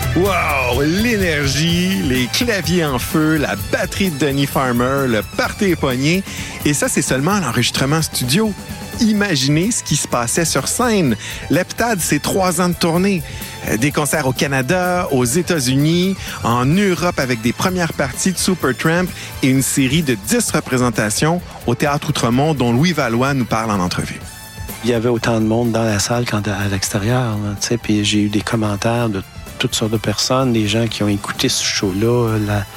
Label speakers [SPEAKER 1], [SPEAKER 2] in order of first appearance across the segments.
[SPEAKER 1] Wow! L'énergie, les claviers en feu, la batterie de Danny Farmer, le party est pogné. Et ça, c'est seulement l'enregistrement studio. Imaginez ce qui se passait sur scène. Leptade, c'est 3 ans de tournée. Des concerts au Canada, aux États-Unis, en Europe avec des premières parties de Supertramp et une série de 10 représentations au Théâtre Outremont dont Louis Valois nous parle en entrevue.
[SPEAKER 2] Il y avait autant de monde dans la salle qu'à l'extérieur. Puis j'ai eu des commentaires de toutes sortes de personnes, des gens qui ont écouté ce show-là.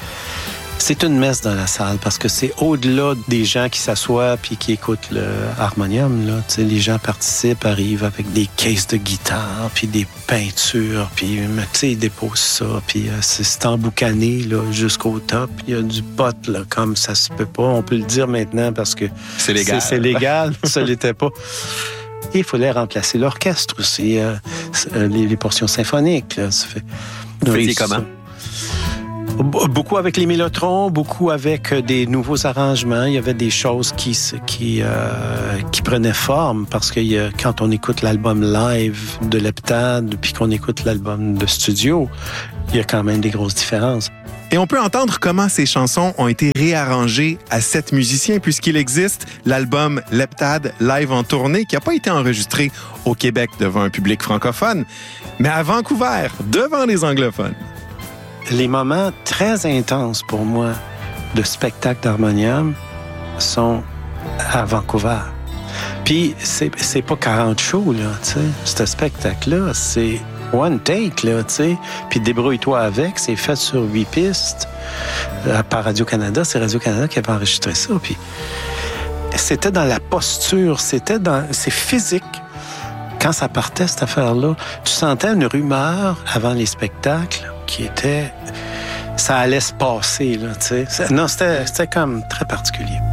[SPEAKER 2] C'est une messe dans la salle parce que c'est au-delà des gens qui s'assoient puis qui écoutent le harmonium. Là. Les gens participent, arrivent avec des caisses de guitare puis des peintures, puis ils déposent ça. Puis c'est emboucané là, jusqu'au top. Il y a du pot là, comme ça se peut pas. On peut le dire maintenant parce que
[SPEAKER 1] c'est légal.
[SPEAKER 2] C'est légal, ça l'était pas. Et il fallait remplacer l'orchestre aussi, les portions symphoniques. Là, ça fait...
[SPEAKER 1] Vous faisiez comment?
[SPEAKER 2] Beaucoup avec les mélotrons, beaucoup avec des nouveaux arrangements. Il y avait des choses qui prenaient forme parce que quand on écoute l'album live de Leptade puis qu'on écoute l'album de studio, il y a quand même des grosses différences.
[SPEAKER 1] Et on peut entendre comment ces chansons ont été réarrangées à 7 musiciens puisqu'il existe l'album Leptade live en tournée qui n'a pas été enregistré au Québec devant un public francophone, mais à Vancouver, devant les anglophones.
[SPEAKER 2] Les moments très intenses pour moi de spectacle d'harmonium sont à Vancouver. Puis c'est pas 40 shows, là, tu sais. Ce spectacle-là, c'est one take, là, tu sais. Puis débrouille-toi avec, c'est fait sur 8 pistes par Radio-Canada. C'est Radio-Canada qui avait enregistré ça. Puis c'était dans la posture, c'est physique. Quand ça partait, cette affaire-là, tu sentais une rumeur avant les spectacles qui était... Ça allait se passer, là, tu sais. Non, c'était comme très particulier.